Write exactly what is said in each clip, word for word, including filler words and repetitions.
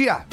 Ya.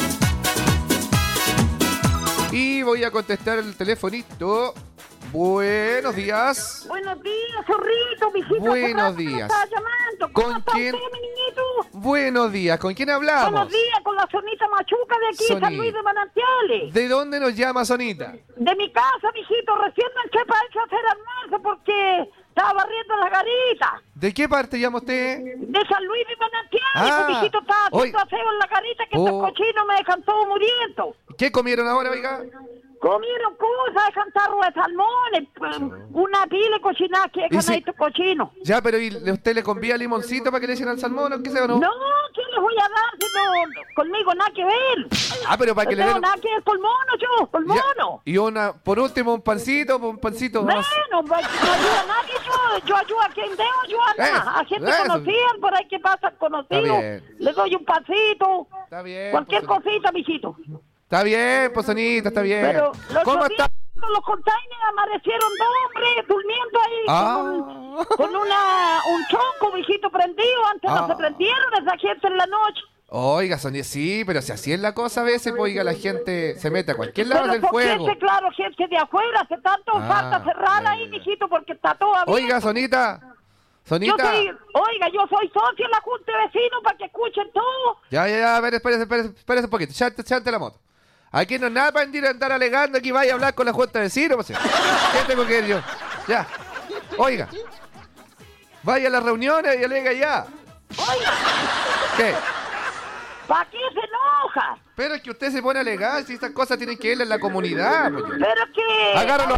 Y voy a contestar el telefonito. Buenos días. Buenos días, zorrito, mijito. Buenos días. ¿Cómo llamando? ¿Cómo ¿Con está quién? usted, mi niñito? Buenos días. ¿Con quién hablamos? Buenos días, con la Sonita Machuca de aquí, Sonita. San Luis de Manantiales. ¿De dónde nos llama, Sonita? De mi casa, mijito. Recién me eché para hecho a hacer almuerzo porque estaba barriendo las garitas. ¿De qué parte llama usted? De San Luis de Manantiales, Ah, pues, mijito. Estaba haciendo oy- aseo en la garita que Oh. estos cochinos me dejan todo muriendo. ¿Qué comieron ahora, oiga? Comieron cosas, dejan tarro de salmones, pues, una pila de cochinadas que ¿Y dejan si- ahí estos cochinos. Ya, pero ¿y le- usted le convía limoncito para que le echen al salmón o qué sea o no? No, ¿qué les voy a dar si no, conmigo nada que ver? Ah, pero para No que le tengo den... nada que ver con mono yo, con Ya. mono. Y una, por último, un pancito, un pancito. Bueno, más. no, no ayuda a nadie yo, yo ayudo a quien debo, yo a nada. Eso, A gente eso. conocida, por ahí que pasan Está conocidos. bien. Le doy un pasito, Está bien. cualquier pues, cosita, mijito. Está bien, pues, Sonita, está bien. Pero los ¿Cómo otros está? días, los containers amanecieron dos hombres durmiendo ahí Ah. con, un, con una, un tronco, mijito, prendido. Antes Ah. no se prendieron esa gente en la noche. Oiga, Sonia, sí, pero si así es la cosa a veces, pues, oiga, la gente se mete a cualquier lado Pero del por fuego. gente, claro, gente de afuera, hace tanto Ah, falta cerrar ya, ahí, ya. mijito, porque está todo abierto. Oiga, Sonita, Yo Sonita. soy, oiga, yo soy socio en la Junta de Vecinos para que escuchen todo. Ya, ya, ya, a ver, espérese, espérese, espérese un poquito, chante, chante la moto. Aquí no es nada para ir a andar alegando, aquí vaya a hablar con la Junta de Vecinos, pues. ¿Qué tengo que ir yo? Ya. Oiga. Vaya a las reuniones y alega ya. Oiga, ¿Qué? ¿para qué se enoja? Pero es que usted se pone a alegar si estas cosas tienen que ir en la comunidad, pues. Pero que... Agárralo.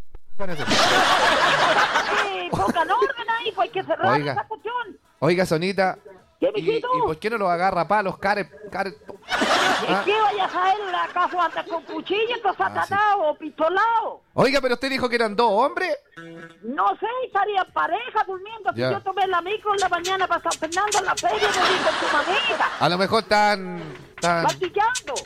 que pongan orden ahí, pues hay que cerrar Oiga. esa cuestión. Oiga, Sonita. ¿Qué, ¿Y, mijito? ¿Y por qué no lo agarra a palos, care, care? ¿Es Ah. que vaya a caer acaso anda con cuchillo, con satanás o pistolado? Oiga, pero usted dijo que eran dos hombres. No sé, estarían pareja durmiendo. Si Ya. yo tomé la micro en la mañana para San Fernando en la feria, me di con su mamita. A lo mejor tan... tan... Martillando.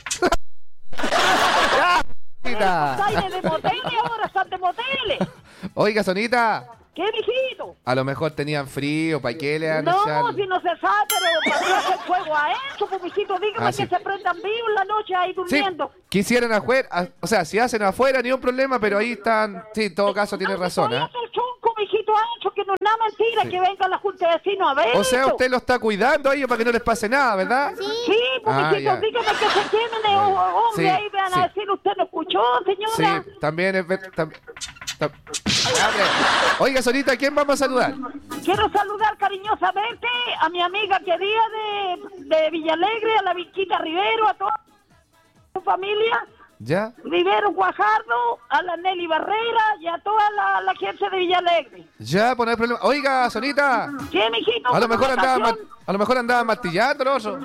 ¡Ya, Sonita! Están de moteles ahora, están de moteles. Oiga, Sonita. ¿Qué, mijito? A lo mejor tenían frío, ¿para qué le van a echar? No, si no se sabe, pero para qué hacer fuego a eso, pues, mijito, dígame Ah, sí. que se prendan vivos en la noche ahí Sí, durmiendo. quisieran afuera, a- o sea, si hacen afuera ni un problema, pero ahí están, sí, en todo caso tiene Ande razón, ¿eh? todavía el chonco, mijito, ancho, que no es nada mentira, Sí. que venga la Junta de Vecinos a ver. O sea, esto. usted lo está cuidando a ellos para que no les pase nada, ¿verdad? Sí, pues, Ah, mijito, ya. dígame que se quemen de oh, hombre, Sí, ahí vean sí. a decir, usted no escuchó, señora. Sí, también es ver- tam- tam- Hable. Oiga, Sonita, ¿a quién vamos a saludar? Quiero saludar cariñosamente a mi amiga querida de, de Villalegre, a la Viquita Rivero, a toda su familia, ¿Ya? Rivero Guajardo, a la Nelly Barrera y a toda la, la gente de Villalegre. Ya, pues no hay problema. Oiga, Sonita, ¿Qué, mijito? a lo ¿Con mejor una andaba, ma- canción? a lo mejor andaba martillando, ¿no? Oso.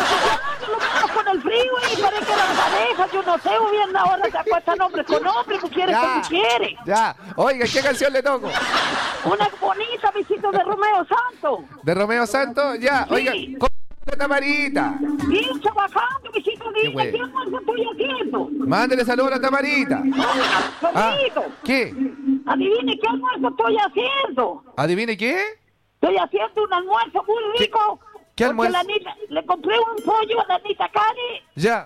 Lo menos con el frío y parece que eran parejas, yo no sé, o bien ahora se acuestan hombres con hombres, pues quiere Ya. como quiere. Ya, oiga, ¿qué canción le toco? Una bonita visita de Romeo Santos. ¿De Romeo Santos? Ya, Sí. oiga, con la Tamarita. Bien trabajando, visito, dime bueno. qué almuerzo estoy haciendo. Mándele saludos a la Tamarita. Oiga, Ah, solito. ¿qué? Adivine qué almuerzo estoy haciendo. ¿Adivine qué? Estoy haciendo un almuerzo muy rico. qué porque almuerzo? la Anita- le compré un pollo a la Anita Cari Ya.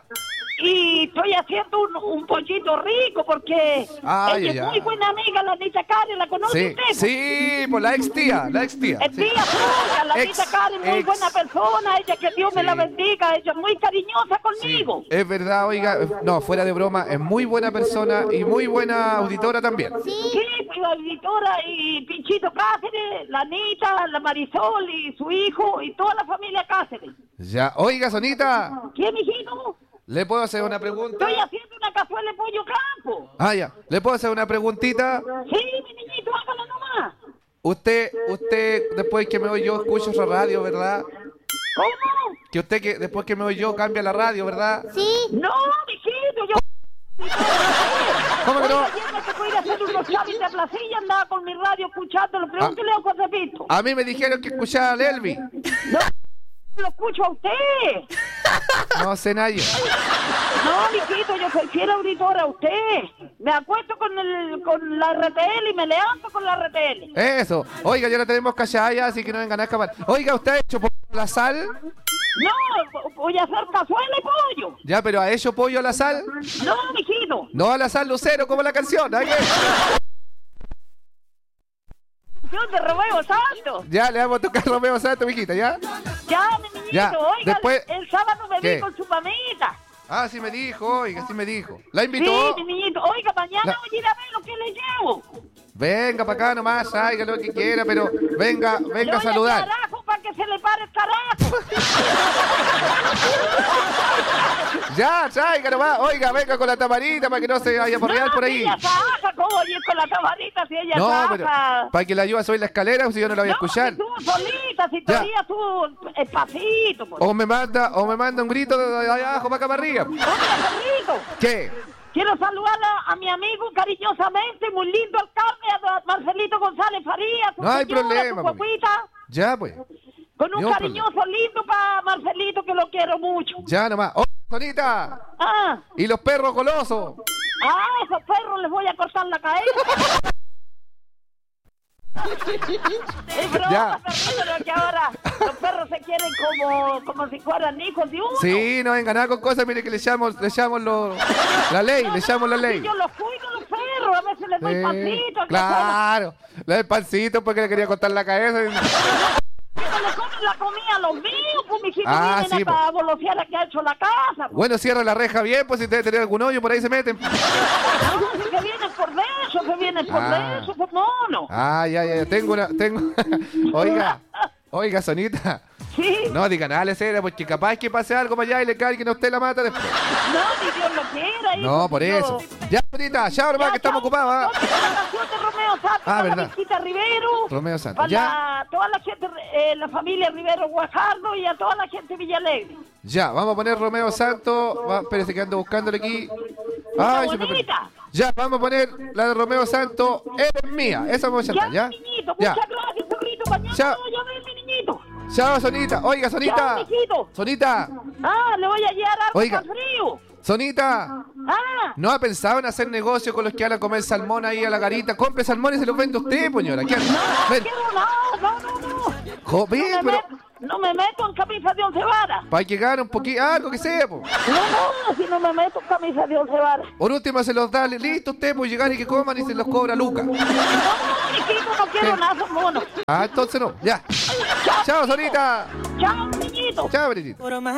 y estoy haciendo un, un pollito rico porque Ay, ella ay, es ay. muy buena amiga, la Anita Cari, ¿la conoce Sí, usted? sí, por la ex tía, la ex tía. Es sí. tía suya, la Ex, Anita Cari, muy ex. buena persona, ella que Dios me Sí. la bendiga, ella es muy cariñosa Sí, conmigo. es verdad, oiga, no, fuera de broma, es muy buena persona y muy buena auditora también. Sí, pues la auditora y Pinchito Cáceres, la Anita, la Marisol y su hijo y toda la familia Cáceres. Ya, oiga, Sonita, ¿Qué, mijito? ¿le puedo hacer una pregunta? Estoy haciendo una cazuela de pollo campo. Ah, ya, ¿le puedo hacer una preguntita? Sí, mi niñito, hágala nomás. Usted, usted, después que me oye yo, escucha esa radio, ¿verdad? ¿Cómo? Que usted, que después que me oye yo, cambia la radio, ¿verdad? No, mijito, yo... ¿Cómo que no? Oiga, ayer me tocó ir a hacer unos trámites a Placilla, andaba con mi radio escuchándolo. Pregúntele a José Pito. A mí me dijeron que escuchaba a Elvi. No, lo escucho a usted. No sé nadie. No, mijito, yo soy fiel auditora a usted. Me acuesto con, el, con la R T L y me levanto con la R T L. Eso. Oiga, ya la tenemos callada ya, así que no vengan a escapar. Oiga, ¿usted ha hecho por la sal? No, voy a hacer cazuela y pollo. Ya, pero ¿ha hecho pollo a la sal? No, mijito. No a la sal, Lucero, como la canción. ¿Ah, qué? Yo te Romeo Santos. Ya, le vamos a tocar Romeo Santos, mijita, ¿ya? Ya, mi niñito. Ya, Oiga, después- el sábado me ¿Qué? vi con su mamita. Ah, sí me dijo, oiga, sí me dijo. ¿La Sí, invitó? mi niñito. Oiga, mañana La- voy a ir a ver lo que le llevo. Venga para acá nomás, traiga lo que quiera, pero venga, Le venga a voy saludar. carajo para que se le pare el carajo. Ya, traiga nomás. Oiga, venga con la tamarita para que no se vaya por real por ahí. Si ella saja, ¿cómo voy a ir con la camarita si ella No, saja? pero para que la ayude a subir la escalera, o si yo no la voy a escuchar. No, si tú solita, si Ya. todavía tú espacito. Pues. O me manda, o me manda un grito de allá abajo para acá para arriba. Oiga, perrito, ¿Qué? quiero saludar a, a mi amigo cariñosamente, muy lindo alcalde, a don Marcelito González Farías, su No hay señora, problema, su mami. guaguita, Ya, pues. con un Ni un cariñoso lindo para Marcelito que lo quiero mucho. Ya nomás. ¡Oh, Sonita! Ah, ¿Y los perros golosos? ah, esos perros les voy a cortar la cabeza. Es broma, Ya. perrito, que ahora los perros se quieren como, como si fueran hijos de uno. Sí, no venga nada con cosas, mire que le echamos, le echamos lo- la ley, le echamos la ley. Yo los cuido los perros, a veces les doy Sí, pancito. que claro, le doy pancito porque le quería cortar la cabeza. bueno, que le comen la comida a los míos, pues mis hijos Ah, vienen sí, a para golosear a que ha hecho la casa. Pues. Bueno, cierra la reja bien, pues si debe tener algún hoyo, por ahí se meten. No, si que vienen por eso, que vienen por Ah. eso, pues mono. Ah, ya, ya, ya, tengo una, tengo... Oiga, oiga, Sonita, Sí, no diga nada, le cera, porque capaz que pase algo para allá y le caiga y no usted la mata después. no, ni Dios lo quiera. hijo, No, por yo- eso. Ya, Sonita, ya, nomás Ya, que estamos chao. ocupados, ¿ah? Oye, la canción de Romeo Santos, Ah, para verdad. la Viquita Rivero, Romeo Santos, para ya. la- toda la gente, eh, la familia Rivero Guajardo y a toda la gente de Villalegre. Ya, vamos a poner Romeo Santos. Va, espérese que ando buscándole aquí. Ay, se me perdió. bonita. Ya, vamos a poner la de Romeo Santos. Eres mía. Esa vamos a Ya, chantar, ¿ya? mi niñito, Ya. muchas gracias, perrito, mañana Ya. lo voy a ver, mi niñito. Chao, Sonita. Oiga, Sonita. Chao, mijito. Sonita. Ah, le voy a llevar algo Oiga. para frío. Sonita. Ah, ¿No ha pensado en hacer negocio con los que van a comer salmón ahí a la garita? Compre salmón y se los vende usted, señora. ¿Qué? no Ven. quiero nada, no, no, no. Joven, no, me pero meto, no me meto en camisa de once varas. para que gane un poquito, algo que sea, pues. No, no, si no me meto en camisa de once varas. Por último se los da, listo, usted puede llegar y que coman y se los cobra Luca. No, no, mijito, no quiero Sí. nada, son monos. Ah, entonces no, ya. Chao, Chao, Sonita. Chao, niñito. Chao, Britita.